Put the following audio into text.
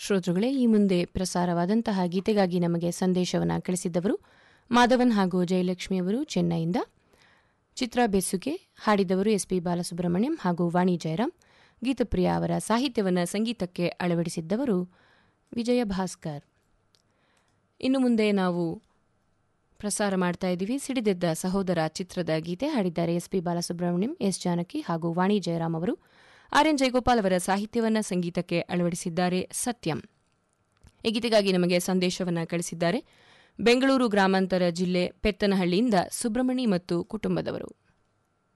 ಶ್ರೋತೃಗಳೇ, ಈ ಮುಂದೆ ಪ್ರಸಾರವಾದಂತಹ ಗೀತೆಗಾಗಿ ನಮಗೆ ಸಂದೇಶವನ್ನು ಕಳಿಸಿದ್ದವರು ಮಾಧವನ್ ಹಾಗೂ ಜಯಲಕ್ಷ್ಮಿಯವರು ಚೆನ್ನೈಯಿಂದ. ಚಿತ್ರ ಬೆಸುಗೆ ಹಾಡಿದವರು ಎಸ್ಪಿ ಬಾಲಸುಬ್ರಹ್ಮಣ್ಯಂ ಹಾಗೂ ವಾಣಿ ಜಯರಾಮ್. ಗೀತಪ್ರಿಯ ಅವರ ಸಾಹಿತ್ಯವನ್ನು ಸಂಗೀತಕ್ಕೆ ಅಳವಡಿಸಿದ್ದವರು ವಿಜಯ ಭಾಸ್ಕರ್. ಇನ್ನು ಮುಂದೆ ನಾವು ಪ್ರಸಾರ ಮಾಡ್ತಾ ಇದ್ದೀವಿ ಸಿಡಿದೆದ್ದ ಸಹೋದರ ಚಿತ್ರದ ಗೀತೆ. ಹಾಡಿದ್ದಾರೆ ಎಸ್ಪಿ ಬಾಲಸುಬ್ರಹ್ಮಣ್ಯಂ, ಎಸ್ ಜಾನಕಿ ಹಾಗೂ ವಾಣಿ ಜಯರಾಮ್ ಅವರು. ಆರ್.ಎನ್. ಜಯಗೋಪಾಲ್ ಅವರ ಸಾಹಿತ್ಯವನ್ನು ಸಂಗೀತಕ್ಕೆ ಅಳವಡಿಸಿದ್ದಾರೆ ಸತ್ಯಂ. ಈ ಗೀತೆಗಾಗಿ ನಮಗೆ ಸಂದೇಶವನ್ನು ಕಳಿಸಿದ್ದಾರೆ ಬೆಂಗಳೂರು ಗ್ರಾಮಾಂತರ ಜಿಲ್ಲೆ ಪೆತ್ತನಹಳ್ಳಿಯಿಂದ ಸುಬ್ರಹ್ಮಣಿ ಮತ್ತು ಕುಟುಂಬದವರು.